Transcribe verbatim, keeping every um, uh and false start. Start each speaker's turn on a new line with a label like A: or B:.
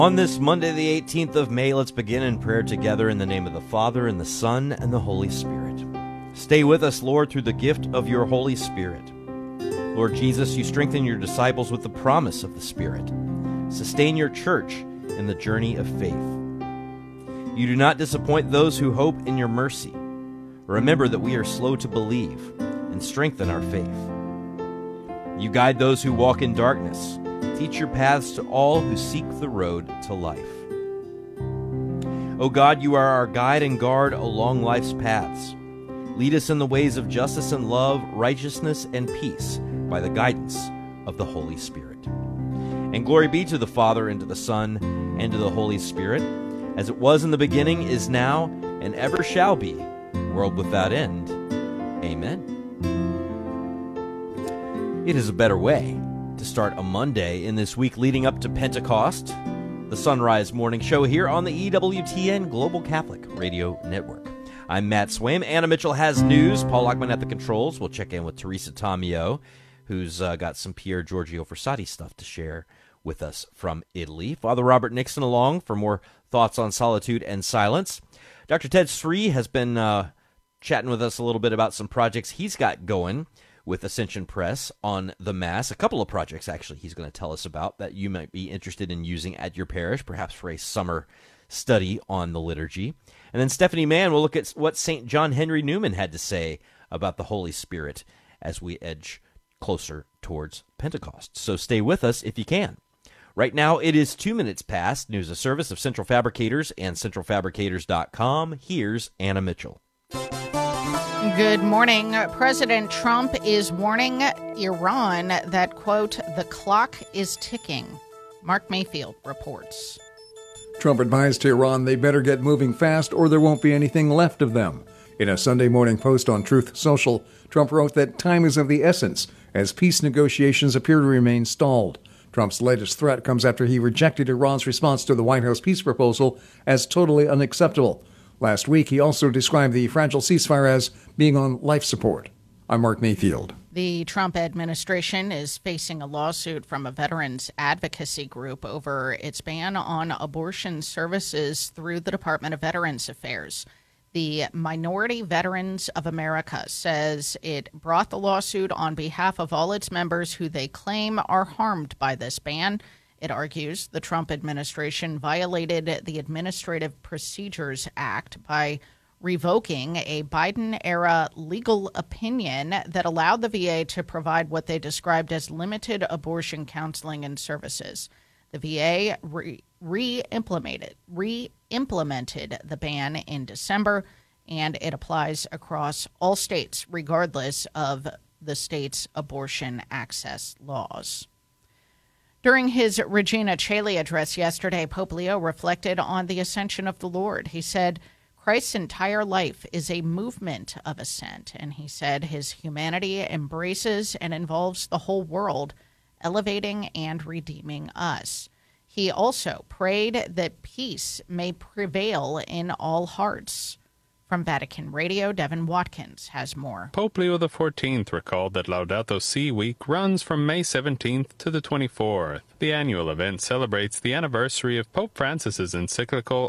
A: On this Monday, the eighteenth of May, let's begin in prayer together in the name of the Father, and the Son, and the Holy Spirit. Stay with us, Lord, through the gift of your Holy Spirit. Lord Jesus, you strengthen your disciples with the promise of the Spirit. Sustain your church in the journey of faith. You do not disappoint those who hope in your mercy. Remember that we are slow to believe, and strengthen our faith. You guide those who walk in darkness. Teach your paths to all who seek the road to life. O God, you are our guide and guard along life's paths. Lead us in the ways of justice and love, righteousness and peace by the guidance of the Holy Spirit. And glory be to the Father, and to the Son, and to the Holy Spirit, as it was in the beginning, is now, and ever shall be, world without end. Amen. It is a better way to start a Monday in this week leading up to Pentecost, the Sunrise Morning Show here on the E W T N Global Catholic Radio Network. I'm Matt Swaim. Anna Mitchell has news. Paul Lockman at the controls. We'll check in with Teresa Tomeo, who's uh, got some Pier Giorgio Frassati stuff to share with us from Italy. Father Robert Nixon along for more thoughts on solitude and silence. Doctor Ted Sri has been uh, chatting with us a little bit about some projects he's got going with Ascension Press on the Mass. A couple of projects, actually, he's going to tell us about that you might be interested in using at your parish, perhaps for a summer study on the liturgy. And then Stephanie Mann will look at what Saint John Henry Newman had to say about the Holy Spirit as we edge closer towards Pentecost. So stay with us if you can. Right now, it is two minutes past. News of service of Central Fabricators and central fabricators dot com. Here's Anna Mitchell.
B: Good morning. President Trump is warning Iran that, quote, the clock is ticking. Mark Mayfield reports.
C: Trump advised to Iran they better get moving fast or there won't be anything left of them. In a Sunday morning post on Truth Social, Trump wrote that time is of the essence as peace negotiations appear to remain stalled. Trump's latest threat comes after he rejected Iran's response to the White House peace proposal as totally unacceptable. Last week, he also described the fragile ceasefire as being on life support. I'm Mark Mayfield.
B: The Trump administration is facing a lawsuit from a veterans advocacy group over its ban on abortion services through the Department of Veterans Affairs. The Minority Veterans of America says it brought the lawsuit on behalf of all its members who they claim are harmed by this ban. It argues the Trump administration violated the Administrative Procedures Act by revoking a Biden-era legal opinion that allowed the V A to provide what they described as limited abortion counseling and services. The V A re- re-implemented, re-implemented the ban in December, and it applies across all states, regardless of the state's abortion access laws. During his Regina Coeli address yesterday, Pope Leo reflected on the ascension of the Lord. He said, Christ's entire life is a movement of ascent, and he said his humanity embraces and involves the whole world, elevating and redeeming us. He also prayed that peace may prevail in all hearts. From Vatican Radio, Devin Watkins has more.
D: Pope Leo the fourteenth recalled that Laudato Si Week runs from May seventeenth to the twenty-fourth. The annual event celebrates the anniversary of Pope Francis's encyclical